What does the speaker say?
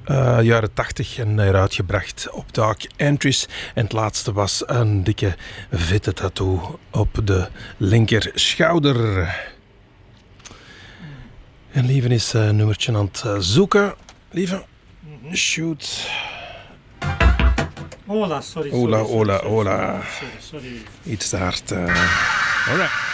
jaren 80 en heruitgebracht op Dark Entries. En het laatste was een dikke vette tattoo op de linker schouder. En Lieve is een nummertje aan het zoeken. Lieve, shoot. Ola, sorry. Ola. Sorry. Iets te hard. Alright.